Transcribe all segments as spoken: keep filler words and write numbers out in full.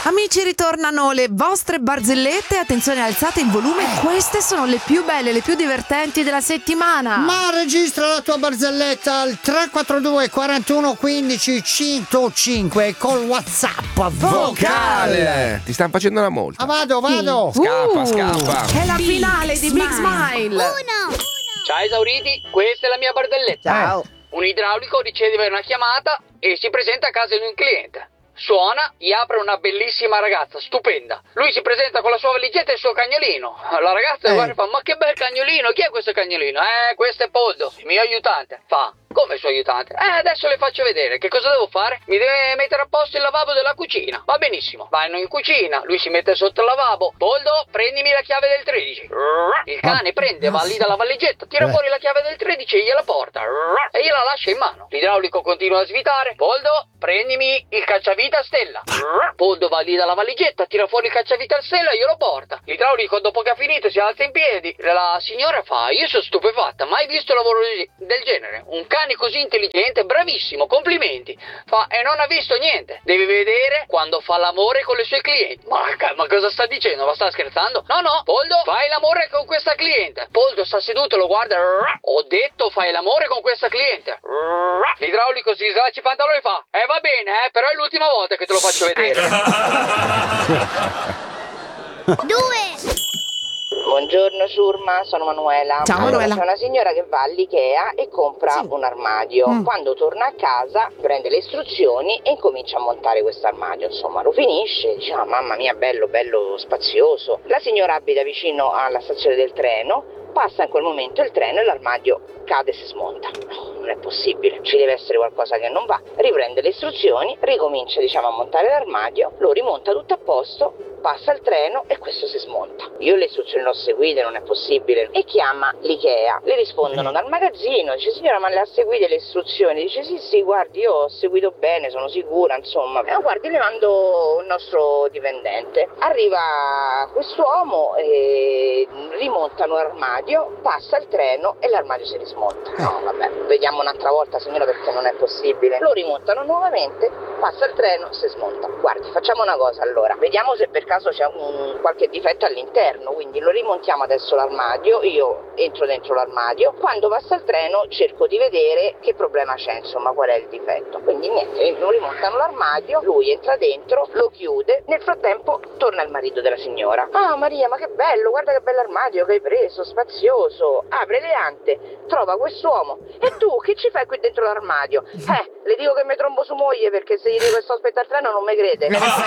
Amici, ritornano le vostre barzellette. Attenzione, alzate il volume. Queste sono le più belle, le più divertenti della settimana. Ma registra la tua barzelletta al tre quattro due quarantuno quindici centocinque col WhatsApp vocale. Ti stanno facendo una multa. Ah, vado, vado. Scappa, Uh, scappa. È la finale di Big Smile. Uno. Ciao esauriti, questa è la mia barzelletta. Ciao. Un idraulico riceve una chiamata e si presenta a casa di un cliente. Suona, gli apre una bellissima ragazza, stupenda. Lui si presenta con la sua valigetta e il suo cagnolino. La ragazza Eh. guarda e fa: ma che bel cagnolino, chi è questo cagnolino? Eh, questo è Poldo, il mio aiutante. Fa: come il suo aiutante? Eh, adesso le faccio vedere. Che cosa devo fare? Mi deve mettere a posto il lavabo della cucina. Va benissimo. Vanno in cucina, lui si mette sotto il lavabo. Poldo, prendimi la chiave del tredici. Il cane prende, va lì dalla valigetta, tira fuori la chiave del tredici e gliela porta. E gliela lascia in mano. L'idraulico continua a svitare. Poldo, prendimi il cacciavite a stella. Poldo va lì dalla valigetta, tira fuori il cacciavite a stella e glielo porta. L'idraulico, dopo che ha finito, si alza in piedi. La signora fa: io sono stupefatta, mai visto lavoro del genere. Un cane così intelligente, bravissimo, complimenti. Fa: e non ha visto niente. Devi vedere quando fa l'amore con le sue clienti. Ma, ma cosa sta dicendo? Ma sta scherzando? No, no, Poldo, fai l'amore con questa cliente. Poldo sta seduto, lo guarda. Ho detto fai l'amore con questa cliente. L'idraulico si slaccia i pantaloni e fa: eh, va bene, eh, però è l'ultima volta che te lo faccio vedere. Due. Buongiorno Ciurma, sono Manuela. Ciao, Allora, Manuela. c'è una signora che va all'Ikea e compra Sì. un armadio. Mm. Quando torna a casa prende le istruzioni e incomincia a montare questo armadio. Insomma, lo finisce, dice: ah, mamma mia, bello, bello spazioso. La signora abita vicino alla stazione del treno. Passa in quel momento il treno e l'armadio cade e si smonta. No, non è possibile, ci deve essere qualcosa che non va. Riprende le istruzioni, ricomincia diciamo a montare l'armadio, lo rimonta tutto a posto, passa il treno e questo si smonta. Io le istruzioni le ho seguite, non è possibile. E chiama l'Ikea. Le rispondono dal magazzino, dice: signora, ma le ha seguite le istruzioni? Dice: sì, sì, guardi, io ho seguito bene, sono sicura, insomma. E guardi, le mando il nostro dipendente. Arriva quest'uomo e rimontano l'armadio. Passa il treno e l'armadio si rismonta. No, vabbè, vediamo un'altra volta, signora, perché non è possibile. Lo rimontano nuovamente, passa il treno, si smonta. Guardi, facciamo una cosa allora, vediamo se per caso c'è un, qualche difetto all'interno, quindi lo rimontiamo adesso l'armadio, io entro dentro l'armadio, quando passa il treno cerco di vedere che problema c'è, insomma, qual è il difetto. Quindi niente, lo rimontano l'armadio, lui entra dentro, lo chiude, nel frattempo torna il marito della signora. Ah, Maria, ma che bello, guarda che bell'armadio che hai preso, spazioso. Apre le ante, trova quest'uomo. E tu, che ci fai qui dentro l'armadio? Eh, le dico che mi trombo su moglie, perché se gli dico che sto aspettando il treno non mi crede.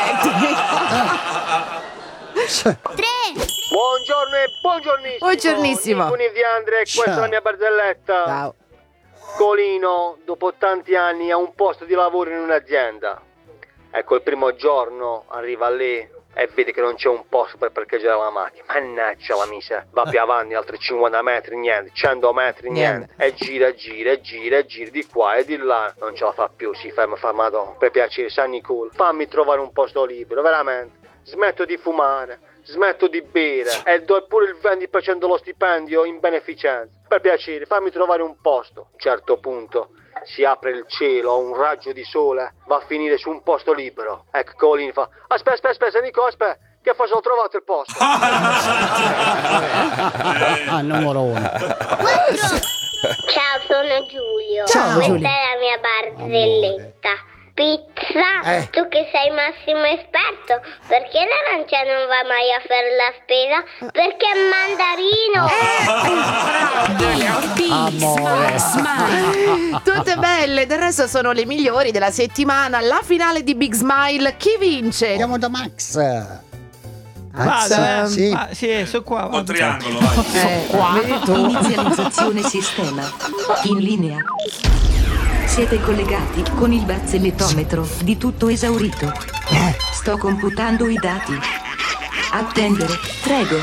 Tre. Buongiorno e buongiornissimo. Buongiornissimo. Nico Niviandre, questa Ciao. è la mia barzelletta. Ciao. Colino, dopo tanti anni, ha un posto di lavoro in un'azienda. Ecco, il primo giorno arriva lì e vede che non c'è un posto per parcheggiare la macchina. Mannaggia la miseria. Va più avanti, altri cinquanta metri, niente. cento metri, niente. E gira, gira, e gira, e gira di qua e di là. Non ce la fa più, si ferma, fa: madonna, per piacere, Sanni cool, fammi trovare un posto libero, veramente. Smetto di fumare, smetto di bere e do pure il venti per cento dello stipendio in beneficenza. Per piacere, fammi trovare un posto. A un certo punto si apre il cielo, un raggio di sole va a finire su un posto libero. Ecco, Colin fa: aspetta, aspetta, aspetta, Nico, aspetta, che forse ho trovato il posto. Ah, numero uno. Quattro. Ciao, sono Giulio. Ciao, Questa Giulio. è la mia barzelletta. Pizza, Eh. tu che sei massimo esperto, perché l'arancia non va mai a fare la spesa? Perché è mandarino. Amore. Smile. Tutte belle, del resto sono le migliori della settimana. La finale di Big Smile, chi vince? Andiamo da Max. Vado, eh? Sì. Ah, sì, sono qua. Un vado. triangolo, vai. Eh, vedi tu. Inizializzazione sistema. In linea. Siete collegati con il barzellettometro di tutto esaurito. Sto computando i dati. Attendere, prego.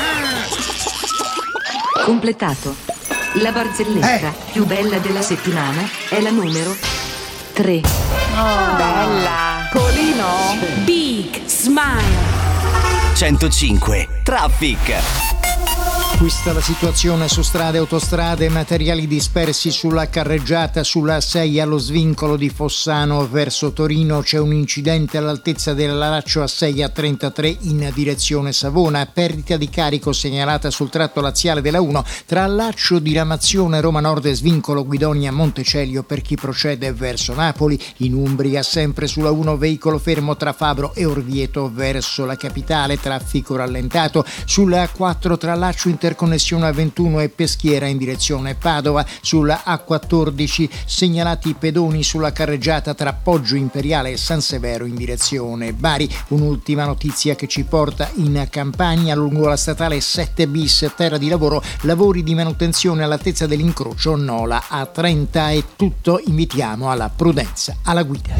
Completato. La barzelletta più bella della settimana è la numero tre. Bella. Colino. Big Smile. centocinque Traffic. Questa la situazione su strade e autostrade, materiali dispersi sulla carreggiata sulla sei allo svincolo di Fossano verso Torino. C'è un incidente all'altezza del Laraccio a sei a trentatré in direzione Savona, perdita di carico segnalata sul tratto laziale della uno tra Laccio, diramazione Roma Nord e svincolo Guidonia Montecelio per chi procede verso Napoli. In Umbria sempre sulla uno veicolo fermo tra Fabro e Orvieto verso la capitale, traffico rallentato sulla A quattro tra Laccio interconnessione A ventuno e Peschiera in direzione Padova. Sulla A quattordici segnalati pedoni sulla carreggiata tra Poggio Imperiale e San Severo in direzione Bari. Un'ultima notizia che ci porta in Campania, lungo la statale sette bis, terra di lavoro, lavori di manutenzione all'altezza dell'incrocio Nola A trenta. È tutto, invitiamo alla prudenza alla guida.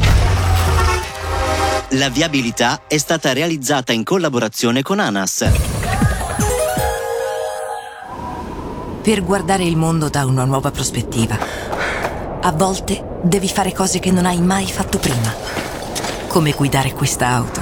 La viabilità è stata realizzata in collaborazione con ANAS. Per guardare il mondo da una nuova prospettiva, a volte devi fare cose che non hai mai fatto prima, come guidare questa auto.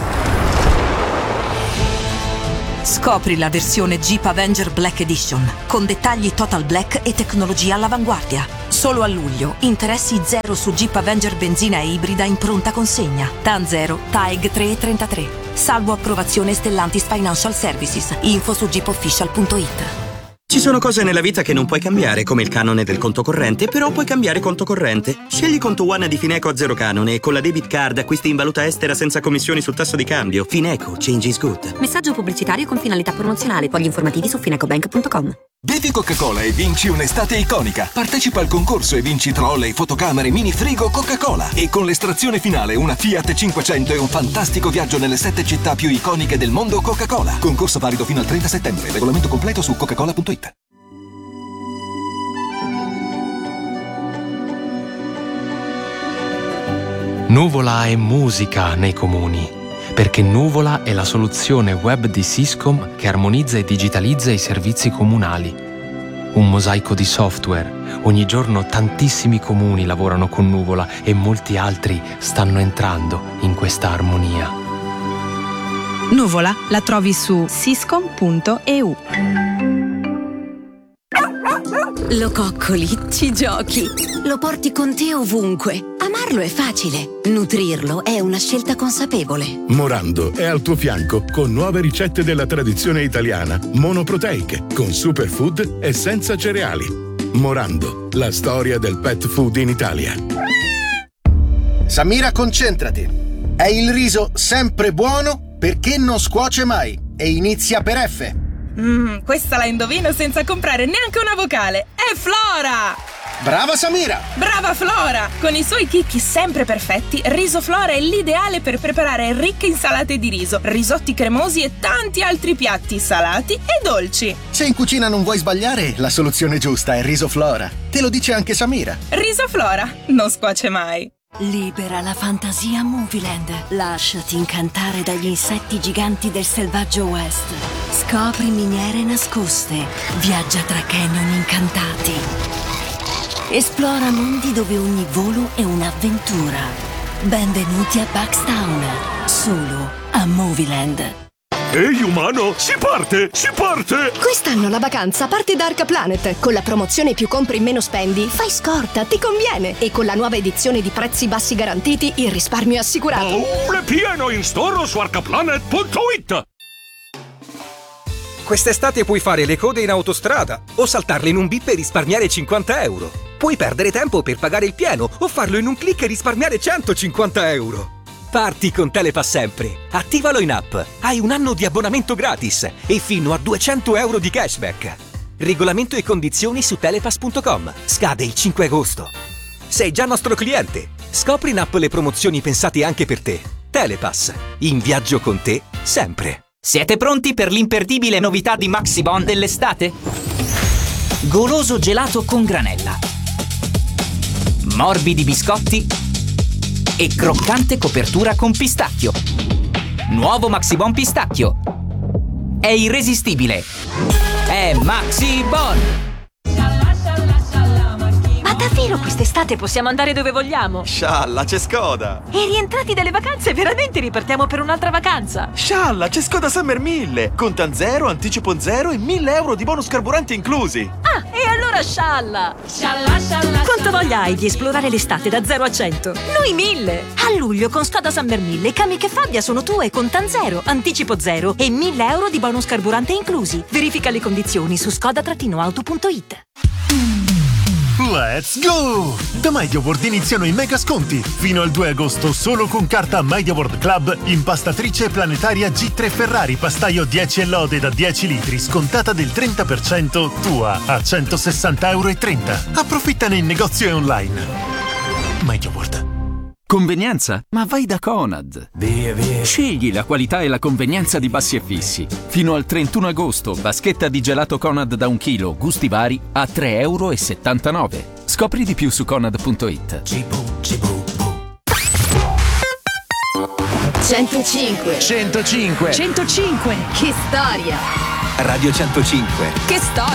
Scopri la versione Jeep Avenger Black Edition, con dettagli Total Black e tecnologia all'avanguardia. Solo a luglio, interessi zero su Jeep Avenger benzina e ibrida in pronta consegna. T A N zero, T A E G tre e trentatré. Salvo approvazione Stellantis Financial Services. Info su jeep official punto it. Ci sono cose nella vita che non puoi cambiare, come il canone del conto corrente, però puoi cambiare conto corrente. Scegli Conto One di Fineco a zero canone e con la debit card acquisti in valuta estera senza commissioni sul tasso di cambio. Fineco, change is good. Messaggio pubblicitario con finalità promozionale. Fogli informativi su finecobank punto com. Bevi Coca-Cola e vinci un'estate iconica. Partecipa al concorso e vinci trolley, fotocamere, mini frigo Coca-Cola. E con l'estrazione finale una Fiat cinquecento e un fantastico viaggio nelle sette città più iconiche del mondo Coca-Cola. Concorso valido fino al trenta settembre. Regolamento completo su coca cola punto it. Nuvola è musica nei comuni, perché Nuvola è la soluzione web di Syscom che armonizza e digitalizza i servizi comunali. Un mosaico di software. Ogni giorno tantissimi comuni lavorano con Nuvola e molti altri stanno entrando in questa armonia. Nuvola la trovi su syscom punto e u. Lo coccoli, ci giochi, lo porti con te ovunque. Amarlo è facile, nutrirlo è una scelta consapevole. Morando è al tuo fianco con nuove ricette della tradizione italiana, monoproteiche, con superfood e senza cereali. Morando, la storia del pet food in Italia. Samira, concentrati. È il riso sempre buono perché non scuoce mai e inizia per F. Mmm, questa la indovino senza comprare neanche una vocale. È Flora! Brava Samira! Brava Flora! Con i suoi chicchi sempre perfetti, Riso Flora è l'ideale per preparare ricche insalate di riso, risotti cremosi e tanti altri piatti salati e dolci. Se in cucina non vuoi sbagliare, la soluzione giusta è Riso Flora. Te lo dice anche Samira. Riso Flora, non scuoce mai. Libera la fantasia Movieland. Lasciati incantare dagli insetti giganti del selvaggio West. Scopri miniere nascoste. Viaggia tra canyon incantati. Esplora mondi dove ogni volo è un'avventura. Benvenuti a Buckstown. Solo a Movieland. Ehi umano, si parte, si parte! Quest'anno la vacanza parte da Arca Planet. Con la promozione più compri meno spendi, fai scorta, ti conviene. E con la nuova edizione di prezzi bassi garantiti, il risparmio è assicurato. Oh, è pieno in store su arcaplanet punto it. Quest'estate puoi fare le code in autostrada o saltarle in un bip e risparmiare cinquanta euro. Puoi perdere tempo per pagare il pieno o farlo in un click e risparmiare centocinquanta euro. Parti con Telepass sempre. Attivalo in app. Hai un anno di abbonamento gratis e fino a duecento euro di cashback. Regolamento e condizioni su telepass punto com. Scade il cinque agosto. Sei già nostro cliente. Scopri in app le promozioni pensate anche per te. Telepass. In viaggio con te sempre. Siete pronti per l'imperdibile novità di Maxibon dell'estate? Goloso gelato con granella, morbidi biscotti e croccante copertura con pistacchio. Nuovo Maxibon pistacchio. È irresistibile. È Maxibon. Ma davvero quest'estate possiamo andare dove vogliamo? Scialla, c'è Skoda! E rientrati dalle vacanze, veramente ripartiamo per un'altra vacanza? Scialla, c'è Skoda Summer mille! Contan zero, anticipo zero e mille euro di bonus carburanti inclusi! Ah, e allora scialla! Scialla, scialla! Quanta voglia hai di esplorare l'estate da zero a cento? Noi mille! A luglio con Skoda Summer mille, Kamiq e Fabia sono tue con Contan zero, anticipo zero e mille euro di bonus carburante inclusi. Verifica le condizioni su skoda auto punto it. Let's go! Da MediaWorld iniziano i mega sconti. Fino al due agosto solo con carta MediaWorld Club, impastatrice planetaria G tre Ferrari pastaio dieci e lode da dieci litri scontata del trenta per cento tua a centosessanta euro e trenta. Approfittane in negozio e online. MediaWorld. Convenienza? Ma vai da Conad! Via, via. Scegli la qualità e la convenienza di Bassi e Fissi. Fino al trentuno agosto, vaschetta di gelato Conad da un chilo, gusti vari, a tre euro e settantanove. Scopri di più su conad punto it. centocinque centocinque centocinque Che storia! Radio centocinque. Che storia!